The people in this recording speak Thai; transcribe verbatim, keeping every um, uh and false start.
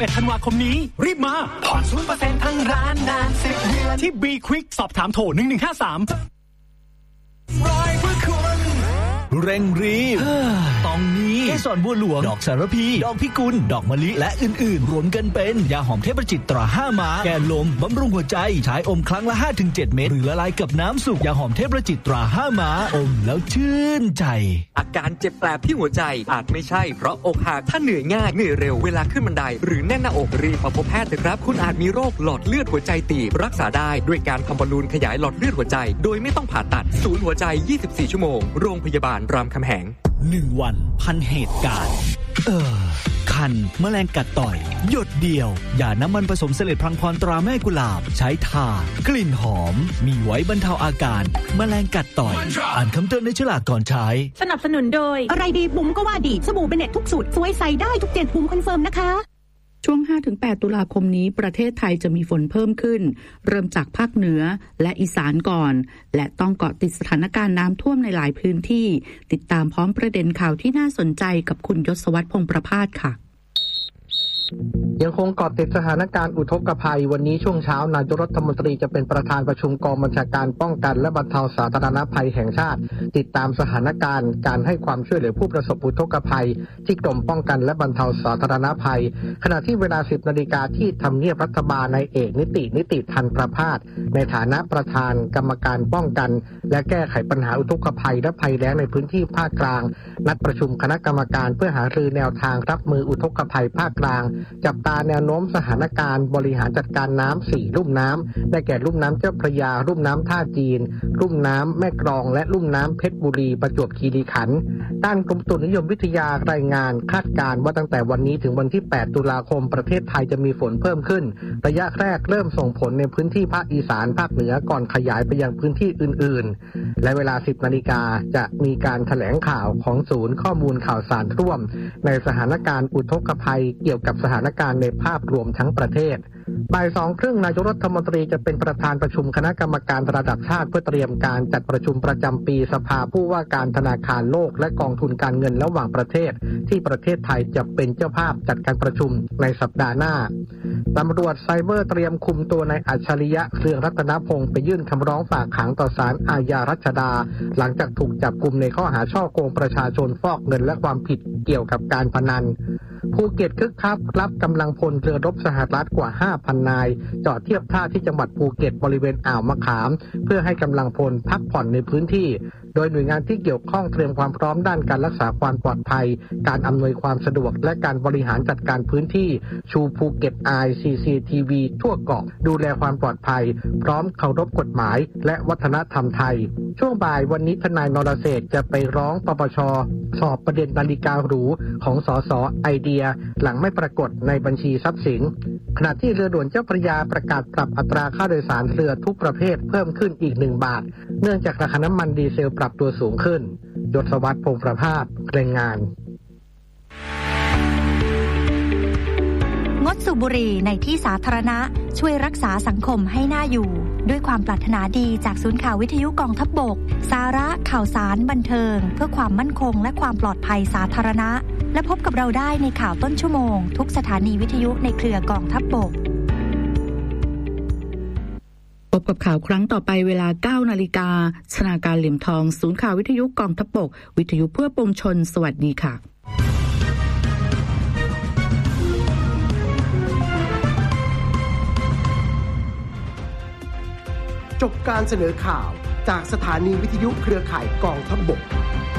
เอ็ดธันวาคมนี้รีบมาผ่อน ศูนย์เปอร์เซ็นต์ ทั้งร้านนานสิบเดือนที่ B Quick สอบถามโทรหนึ่งหนึ่งห้าสามเร่งรีบต้องมีเกสรบัวหลวงดอกสารพีดอกพิกุลดอกมะลิและอื่นๆรวมกันเป็นยาหอมเทพประจิตตราห้าม้าแก้ลมบำรุงหัวใจใช้อมครั้งละ ห้าถึงเจ็ด เม็ดหรือละลายกับน้ำสุกยาหอมเทพประจิตตราห้าม้าอมแล้วชื่นใจอาการเจ็บแปลบที่หัวใจอาจไม่ใช่เพราะอกหักถ้าเหนื่อยง่ายเหนื่อยเร็วเวลาขึ้นบันไดหรือแน่นหน้าอกรีบมาพบแพทย์เถอะครับคุณอาจมีโรคหลอดเลือดหัวใจตีบรักษาได้ด้วยการทำบอลลูนขยายหลอดเลือดหัวใจโดยไม่ต้องผ่าตัดศูนย์หัวใจยี่สิบสี่ชั่วโมงโรงพยาบาลรามคำแหงหนึ่งวันพันเหตุการณ์เออคันแมลงกัดต่อยหยดเดียวอย่าน้ำมันผสมเสลดพลังพรตราแม่กุหลาบใช้ทากลิ่นหอมมีไว้บรรเทาอาการแมลงกัดต่อยอ่านคำเตือนในฉลากก่อนใช้สนับสนุนโดยอะไรดีบุ๋มก็ว่าดีสบู่เบเน็ตทุกสูตรสวยใสได้ทุกเจ็ดบุ๋มคอนเฟิร์มนะคะช่วง ห้าถึงแปด ตุลาคมนี้ประเทศไทยจะมีฝนเพิ่มขึ้นเริ่มจากภาคเหนือและอีสานก่อนและต้องเกาะติดสถานการณ์น้ำท่วมในหลายพื้นที่ติดตามพร้อมประเด็นข่าวที่น่าสนใจกับคุณยศวัฒน์พงษ์ประภาสค่ะยังคงเกาะติดสถานการณ์อุทกภัยวันนี้ช่วงเช้านายกรัฐมนตรีจะเป็นประธานประชุมกองบัญชาการป้องกันและบรรเทาสาธารณภัยแห่งชาติติดตามสถานการณ์การให้ความช่วยเหลือผู้ประสบอุทกภัยที่กรมป้องกันและบรรเทาสาธารณภัยขณะที่เวลา สิบนาฬิกาที่ทำเนียบรัฐบาลนายเอกนิตินิติทันประภาสในฐานะประธานกรรมการป้องกันและแก้ไขปัญหาอุทกภัยและภัยแล้งในพื้นที่ภาคกลางนัดประชุมคณะกรรมการเพื่อหารือแนวทางรับมืออุทกภัยภาคกลางจับตาแนวโน้มสถานการณ์บริหารจัดการน้ำสี่ลุ่มน้ำได้แก่ลุ่มน้ำเจ้าพระยาลุ่มน้ำท่าจีนลุ่มน้ำแม่กลองและลุ่มน้ำเพชรบุรีประจวบคีรีขันธ์ด้านกรมอุตุนิยมวิทยารายงานคาดการณ์ว่าตั้งแต่วันนี้ถึงวันที่แปดตุลาคมประเทศไทยจะมีฝนเพิ่มขึ้นระยะแรกเริ่มส่งผลในพื้นที่ภาคอีสานภาคเหนือก่อนขยายไปยังพื้นที่อื่นๆและเวลา สิบนาฬิกาจะมีการแถลงข่าวของศูนย์ข้อมูลข่าวสารร่วมในสถานการณ์อุทกภัยเกี่ยวกับสถานการณ์ในภาพรวมทั้งประเทศบ่ายสองครึ่งนายกรัฐมนตรีจะเป็นประธานประชุมคณะกรรมการระดับชาติเพื่อเตรียมการจัดประชุมประจำปีสภาผู้ว่าการธนาคารโลกและกองทุนการเงินระหว่างประเทศที่ประเทศไทยจะเป็นเจ้าภาพจัดการประชุมในสัปดาห์หน้าตำรวจไซเบอร์เตรียมคุมตัวนายอัจฉริยะเรืองรัตนพงศ์ไปยื่นคำร้องฝากขังต่อศาลอาญารัชดาหลังจากถูกจับกุมในข้อหาฉ้อโกงประชาชนฟอกเงินและความผิดเกี่ยวกับการพนันภูเก็ตคึกคักรับกำลังพลเรือรบสหรัฐกว่า ห้าพัน นายจอดเทียบท่าที่จังหวัดภูเก็ตบริเวณอ่าวมะขามเพื่อให้กำลังพลพักผ่อนในพื้นที่โดยหน่วยงานที่เกี่ยวข้องเตรียมความพร้อมด้านการรักษาความปลอดภัยการอำนวยความสะดวกและการบริหารจัดการพื้นที่ชูภูเก็ต ไอ ซี ซี ที วี ทั่วเกาะดูแลความปลอดภัยพร้อมเคารพกฎหมายและวัฒนธรรมไทยช่วงบ่ายวันนี้ทนายนรเศรษฐ์จะไปร้องปปช.สอบประเด็นนาฬิกาหรูของสสไอเดียหลังไม่ปรากฏในบัญชีทรัพย์สินขณะที่เรือด่วนเจ้าพระยาประกาศปรับอัตราค่าโดยสารเรือทุกประเภทเพิ่มขึ้นอีกหนึ่งบาทเนื่องจากราคาน้ำมันดีเซลปรับตัวสูงขึ้นยศวัฒน์พงษ์ประภาสรายงานงดสูบบุหรี่ในที่สาธารณะช่วยรักษาสังคมให้น่าอยู่ด้วยความปรารถนาดีจากศูนย์ข่าววิทยุกองทัพบกสาระข่าวสารบันเทิงเพื่อความมั่นคงและความปลอดภัยสาธารณะและพบกับเราได้ในข่าวต้นชั่วโมงทุกสถานีวิทยุในเครือกองทัพบกพบกับข่าวครั้งต่อไปเวลา เก้านาฬิกา ชนาการเหลี่ยมทองศูนย์ข่าววิทยุกองทัพบกวิทยุเพื่อปวงชนสวัสดีค่ะจบการเสนอข่าวจากสถานีวิทยุเครือข่ายกองทัพบก